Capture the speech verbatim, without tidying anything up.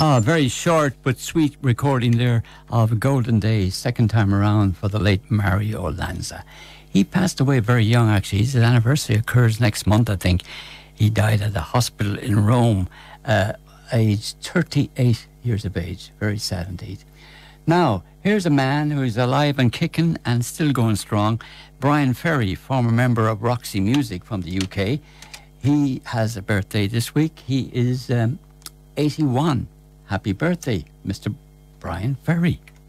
Ah, very short but sweet recording there of Golden Days, second time around for the late Mario Lanza. He passed away very young, actually. His anniversary occurs next month, I think. He died at a hospital in Rome, uh, aged thirty-eight years of age. Very sad indeed. Now, here's a man who is alive and kicking and still going strong. Bryan Ferry, former member of Roxy Music from the U K. He has a birthday this week. He is um, eighty-one. Happy birthday, Mister Bryan Ferry.